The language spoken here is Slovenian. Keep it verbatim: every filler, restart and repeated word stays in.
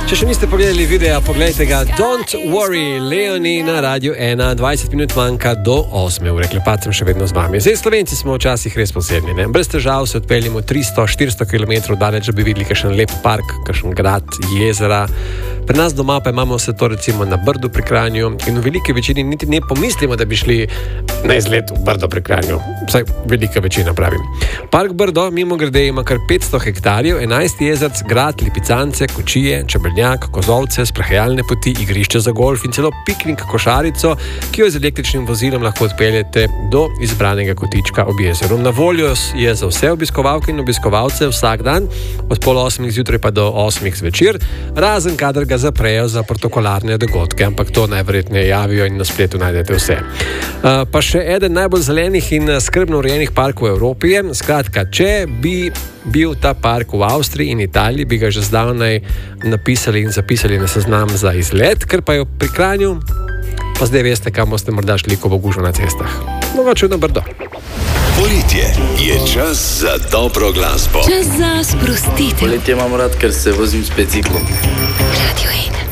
Če še niste pogledali videa, pogledajte ga. Don't worry, Leoni na Radio ena, dvajset minut manjka do osme ure. Klepat sem še vedno z vami. Zdaj, Slovenci smo včasih res posebni, ne? Brez težav se odpeljimo tristo štiristo kilometrov daleč, da bi videli kakšen lep park, kakšen grad, jezera. Pri nas doma pa imamo vse to recimo na Brdu pri Kranju in v veliki večini niti ne pomislimo, da bi šli na izlet v Brdo pri Kranju. Vsaj velika večina, pravim. Park Brdo, mimo grede, ima kar petsto hektarjev, enajst jezerc, grad, lipicance, kočije, čebelnjak, kozolce, sprehajalne poti, igrišče za golf in celo piknik košarico, ki jo z električnim vozilom lahko odpeljete do izbranega kotička ob jezeru. Na voljo je za vse obiskovalke in obiskovalce vsak dan, od pol osmih zjutraj pa do osmih zvečer, razen kadar ga zaprejo za protokolarne dogodke, ampak to najverjetneje javijo in na spletu najdete vse. Uh, pa še eden najbolj zelenih in skrbno urejenih parkov v Evropi je, skratka, če bi bil ta park v Avstriji in Italiji, bi ga že zdavnaj napisali in zapisali na seznam za izlet, ker pa je pri Kranju, pa zdaj veste, kam boste morda šli, ko bo gužva na cestah. Mogoče na Brdo. Poletje je čas za dobro glasbo. Čas za sprostitev. Poletje imam rad, ker se vozim s biciklom. Radio ena.